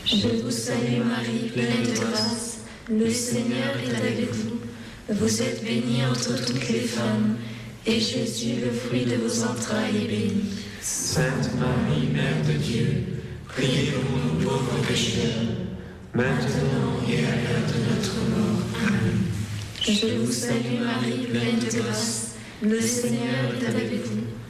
Je vous salue Marie, pleine de grâce, le Seigneur est avec vous. Vous êtes bénie entre toutes les femmes, et Jésus, le fruit de vos entrailles, est béni. Sainte Marie, Mère de Dieu, priez pour nous pauvres pécheurs, maintenant et à l'heure de notre mort. Amen. Je vous salue Marie, pleine de grâce, le Seigneur est avec vous.